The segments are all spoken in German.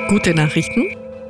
Gute Nachrichten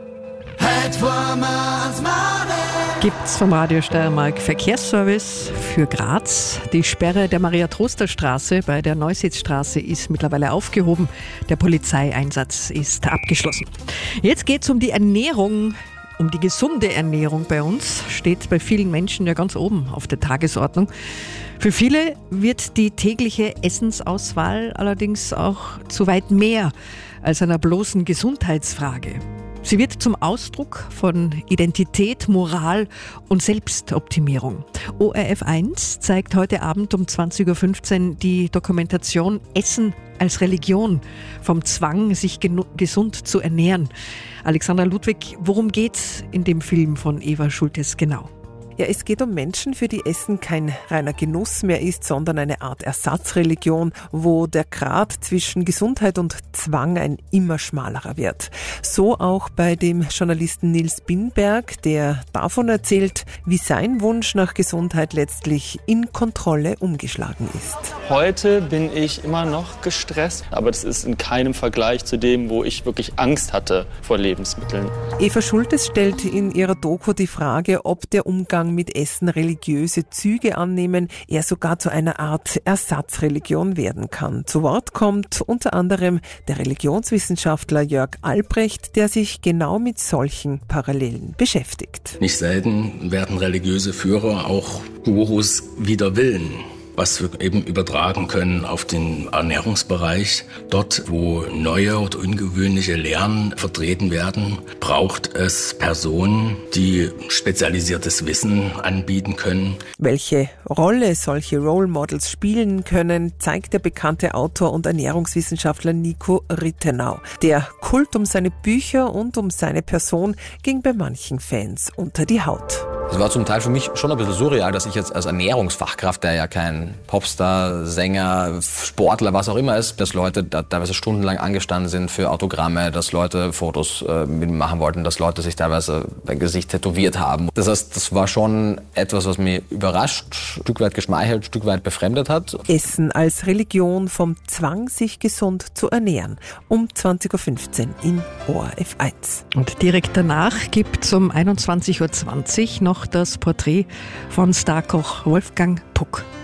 gibt's vom Radio Steiermark Verkehrsservice für Graz. Die Sperre der Maria-Troster-Straße bei der Neusitzstraße ist mittlerweile aufgehoben. Der Polizeieinsatz ist abgeschlossen. Jetzt geht's um die Ernährung. Um die gesunde Ernährung bei uns steht bei vielen Menschen ja ganz oben auf der Tagesordnung. Für viele wird die tägliche Essensauswahl allerdings auch zu weit mehr als einer bloßen Gesundheitsfrage. Sie wird zum Ausdruck von Identität, Moral und Selbstoptimierung. ORF 1 zeigt heute Abend um 20.15 Uhr die Dokumentation Essen als Religion, vom Zwang, sich gesund zu ernähren. Alexandra Ludwig, worum geht's in dem Film von Eva Schultes genau? Ja, es geht um Menschen, für die Essen kein reiner Genuss mehr ist, sondern eine Art Ersatzreligion, wo der Grat zwischen Gesundheit und Zwang ein immer schmalerer wird. So auch bei dem Journalisten Nils Binberg, der davon erzählt, wie sein Wunsch nach Gesundheit letztlich in Kontrolle umgeschlagen ist. Heute bin ich immer noch gestresst, aber das ist in keinem Vergleich zu dem, wo ich wirklich Angst hatte vor Lebensmitteln. Eva Schultes stellt in ihrer Doku die Frage, ob der Umgang mit Essen religiöse Züge annehmen, er sogar zu einer Art Ersatzreligion werden kann. Zu Wort kommt unter anderem der Religionswissenschaftler Jörg Albrecht, der sich genau mit solchen Parallelen beschäftigt. Nicht selten werden religiöse Führer auch Gurus wider Willen, was wir eben übertragen können auf den Ernährungsbereich. Dort, wo neue oder ungewöhnliche Lehren vertreten werden, braucht es Personen, die spezialisiertes Wissen anbieten können. Welche Rolle solche Role Models spielen können, zeigt der bekannte Autor und Ernährungswissenschaftler Nico Rittenau. Der Kult um seine Bücher und um seine Person ging bei manchen Fans unter die Haut. Es war zum Teil für mich schon ein bisschen surreal, dass ich jetzt als Ernährungsfachkraft, der ja kein Popstar, Sänger, Sportler, was auch immer ist, dass Leute da teilweise stundenlang angestanden sind für Autogramme, dass Leute Fotos mit mir machen wollten, dass Leute sich teilweise beim Gesicht tätowiert haben. Das heißt, das war schon etwas, was mich überrascht, ein Stück weit geschmeichelt, ein Stück weit befremdet hat. Essen als Religion, vom Zwang, sich gesund zu ernähren. Um 20.15 Uhr in ORF 1. Und direkt danach gibt es um 21.20 Uhr noch das Porträt von Starkoch Wolfgang Puck.